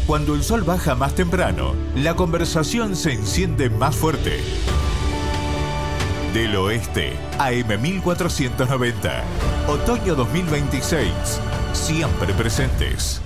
Cuando el sol baja más temprano, la conversación se enciende más fuerte. Del Oeste, AM 1490. Otoño 2026. Siempre presentes.